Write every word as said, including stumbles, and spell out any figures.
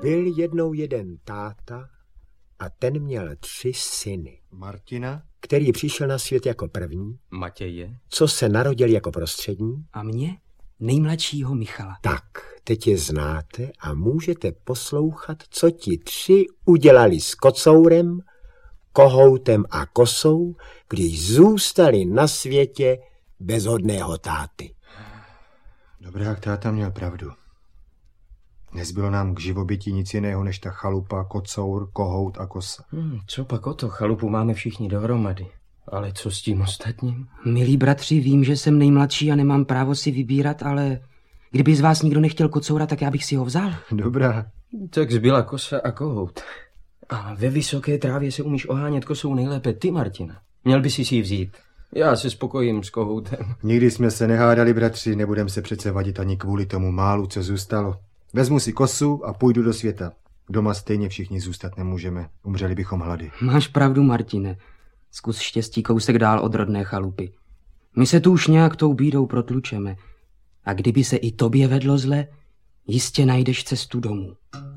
Byl jednou jeden táta a ten měl tři syny. Martina? Který přišel na svět jako první. Matěje? Co se narodil jako prostřední. A mě? Nejmladšího Michala. Tak, teď je znáte a můžete poslouchat, co ti tři udělali s kocourem, kohoutem a kosou, když zůstali na světě bez hodného táty. Dobrák táta měl pravdu. Nezbylo nám k živobytí nic jiného než ta chalupa, kocour, kohout a kosa. Hmm, co pak o to? Chalupu máme všichni dohromady. Ale co s tím ostatním? Milí bratři, vím, že jsem nejmladší a nemám právo si vybírat, ale kdyby z vás nikdo nechtěl kocoura, tak já bych si ho vzal. Dobrá. Tak zbyla kosa a kohout. A ve vysoké trávě se umíš ohánět kosou nejlépe ty, Martina. Měl by si si ji vzít. Já se spokojím s kohoutem. Nikdy jsme se nehádali, bratři, nebudem se přece vadit ani kvůli tomu málu, co zůstalo. Vezmu si kosu a půjdu do světa. Doma stejně všichni zůstat nemůžeme. Umřeli bychom hlady. Máš pravdu, Martine. Zkus štěstí kousek dál od rodné chalupy. My se tu už nějak tou bídou protlučeme. A kdyby se i tobě vedlo zle, jistě najdeš cestu domů.